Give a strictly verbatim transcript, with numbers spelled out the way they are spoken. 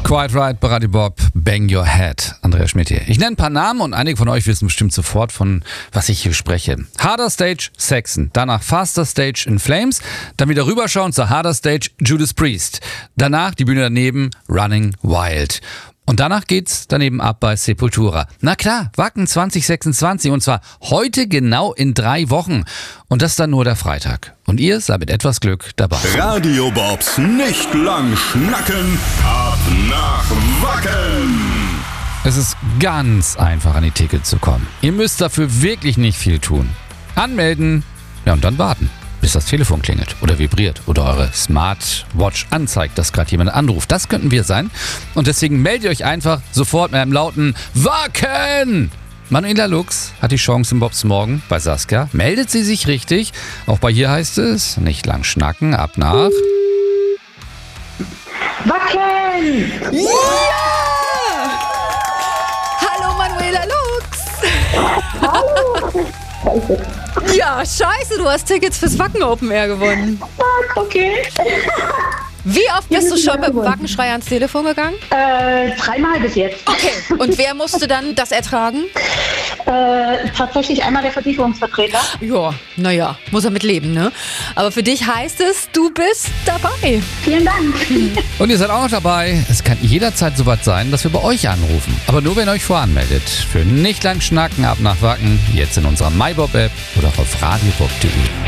Quite right, Barati Bob, Bang Your Head. Andreas Schmidt hier. Ich nenne ein paar Namen und einige von euch wissen bestimmt sofort, von was ich hier spreche. Harder Stage, Saxon. Danach Faster Stage, In Flames. Dann wieder rüberschauen zur Harder Stage, Judas Priest. Danach die Bühne daneben, Running Wild. Und danach geht's daneben ab bei Sepultura. Na klar, Wacken zwanzig sechsundzwanzig und zwar heute genau in drei Wochen. Und das dann nur der Freitag. Und ihr seid mit etwas Glück dabei. Radio Bobs nicht lang schnacken, ab nach Wacken. Es ist ganz einfach, an die Tickets zu kommen. Ihr müsst dafür wirklich nicht viel tun. Anmelden, ja und dann warten, bis das Telefon klingelt oder vibriert oder eure Smartwatch anzeigt, dass gerade jemand anruft. Das könnten wir sein. Und deswegen meldet euch einfach sofort mit einem lauten Wacken! Manuela Lux hat die Chance im Bobs Morgen bei Saskia. Meldet sie sich richtig? Auch bei ihr heißt es, nicht lang schnacken, ab nach... Wacken! Ja! Hallo Manuela Lux! Hallo! Scheiße. Ja, scheiße, du hast Tickets fürs Wacken Open Air gewonnen. Okay. Wie oft bist du schon mit dem Wackenschrei ans Telefon gegangen? Äh, dreimal bis jetzt. Okay, und wer musste dann das ertragen? Äh, tatsächlich einmal der Versicherungsvertreter. Ja, naja, muss er mit leben, ne? Aber für dich heißt es, du bist dabei. Vielen Dank. Und ihr seid auch noch dabei. Es kann jederzeit soweit sein, dass wir bei euch anrufen. Aber nur, wenn ihr euch voranmeldet. Für nicht lang schnacken, ab nach Wacken. Jetzt in unserer MyBob-App oder auf radiobob punkt de.